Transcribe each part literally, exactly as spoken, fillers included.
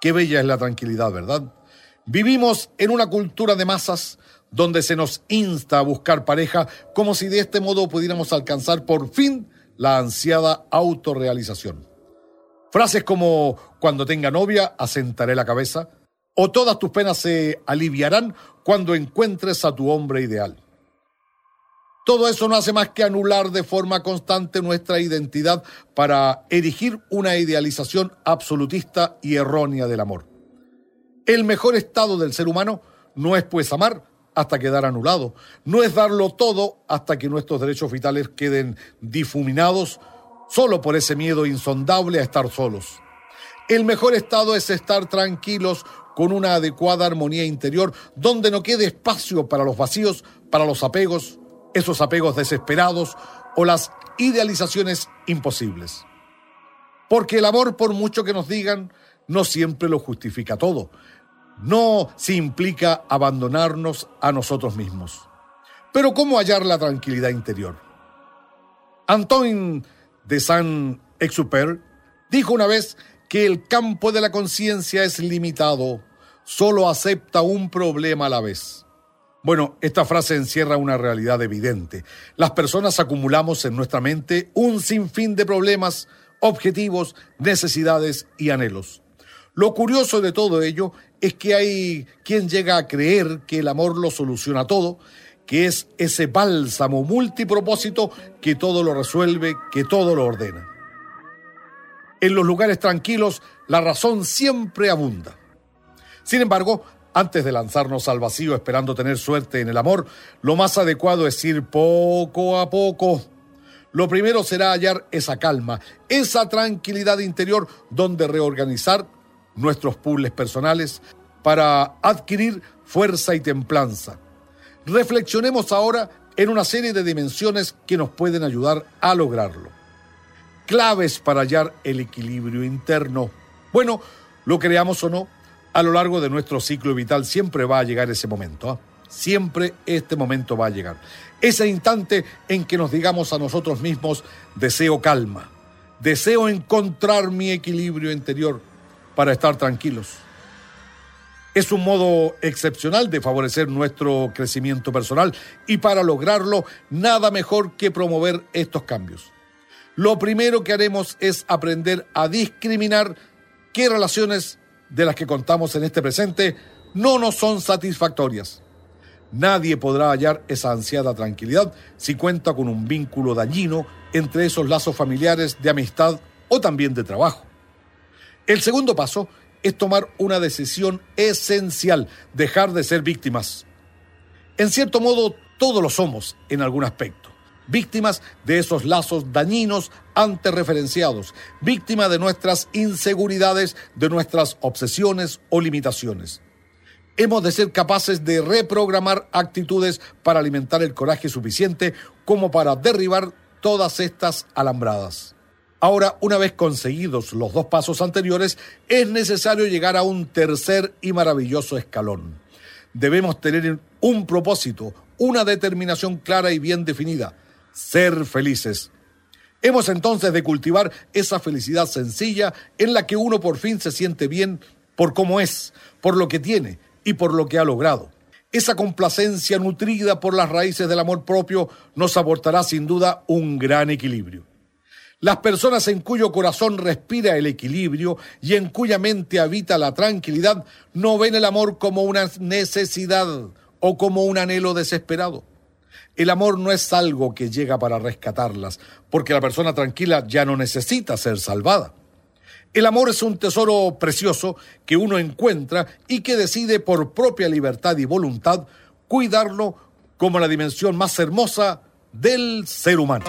Qué bella es la tranquilidad, ¿verdad? Vivimos en una cultura de masas donde se nos insta a buscar pareja como si de este modo pudiéramos alcanzar por fin la ansiada autorrealización. Frases como cuando tenga novia asentaré la cabeza o todas tus penas se aliviarán cuando encuentres a tu hombre ideal. Todo eso no hace más que anular de forma constante nuestra identidad para erigir una idealización absolutista y errónea del amor. El mejor estado del ser humano no es pues amar hasta quedar anulado, no es darlo todo hasta que nuestros derechos vitales queden difuminados solo por ese miedo insondable a estar solos. El mejor estado es estar tranquilos con una adecuada armonía interior donde no quede espacio para los vacíos, para los apegos, esos apegos desesperados o las idealizaciones imposibles. Porque el amor, por mucho que nos digan, no siempre lo justifica todo. No se implica abandonarnos a nosotros mismos. Pero ¿cómo hallar la tranquilidad interior? Antoine de Saint-Exupéry dijo una vez que el campo de la conciencia es limitado, solo acepta un problema a la vez. Bueno, esta frase encierra una realidad evidente. Las personas acumulamos en nuestra mente un sinfín de problemas, objetivos, necesidades y anhelos. Lo curioso de todo ello es que hay quien llega a creer que el amor lo soluciona todo, que es ese bálsamo multipropósito que todo lo resuelve, que todo lo ordena. En los lugares tranquilos, la razón siempre abunda. Sin embargo, antes de lanzarnos al vacío esperando tener suerte en el amor, lo más adecuado es ir poco a poco. Lo primero será hallar esa calma, esa tranquilidad interior donde reorganizar nuestros puzzles personales para adquirir fuerza y templanza. Reflexionemos ahora en una serie de dimensiones que nos pueden ayudar a lograrlo. Claves para hallar el equilibrio interno. Bueno, lo creamos o no, a lo largo de nuestro ciclo vital siempre va a llegar ese momento, ¿eh? Siempre este momento va a llegar. Ese instante en que nos digamos a nosotros mismos, deseo calma, deseo encontrar mi equilibrio interior para estar tranquilos. Es un modo excepcional de favorecer nuestro crecimiento personal y para lograrlo, nada mejor que promover estos cambios. Lo primero que haremos es aprender a discriminar qué relaciones de las que contamos en este presente no nos son satisfactorias. Nadie podrá hallar esa ansiada tranquilidad si cuenta con un vínculo dañino entre esos lazos familiares, de amistad o también de trabajo. El segundo paso es tomar una decisión esencial, dejar de ser víctimas. En cierto modo, todos lo somos en algún aspecto. Víctimas de esos lazos dañinos antes referenciados, víctima de nuestras inseguridades, de nuestras obsesiones o limitaciones. Hemos de ser capaces de reprogramar actitudes para alimentar el coraje suficiente como para derribar todas estas alambradas. Ahora, una vez conseguidos los dos pasos anteriores, es necesario llegar a un tercer y maravilloso escalón. Debemos tener un propósito, una determinación clara y bien definida: ser felices. Hemos entonces de cultivar esa felicidad sencilla en la que uno por fin se siente bien por cómo es, por lo que tiene y por lo que ha logrado. Esa complacencia nutrida por las raíces del amor propio nos aportará sin duda un gran equilibrio. Las personas en cuyo corazón respira el equilibrio y en cuya mente habita la tranquilidad no ven el amor como una necesidad o como un anhelo desesperado. El amor no es algo que llega para rescatarlas, porque la persona tranquila ya no necesita ser salvada. El amor es un tesoro precioso que uno encuentra y que decide por propia libertad y voluntad cuidarlo como la dimensión más hermosa del ser humano.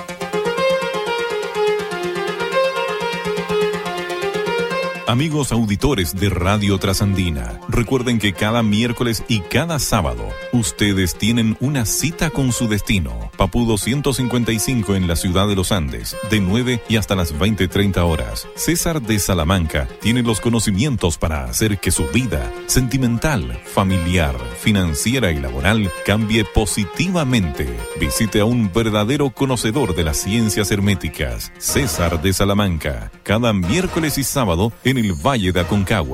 Amigos auditores de Radio Trasandina, recuerden que cada miércoles y cada sábado ustedes tienen una cita con su destino. Papudo ciento cincuenta y cinco en la ciudad de Los Andes, de nueve y hasta las veinte treinta horas. César de Salamanca tiene los conocimientos para hacer que su vida sentimental, familiar, financiera y laboral cambie positivamente. Visite a un verdadero conocedor de las ciencias herméticas, César de Salamanca, cada miércoles y sábado en el Valle de Aconcagua.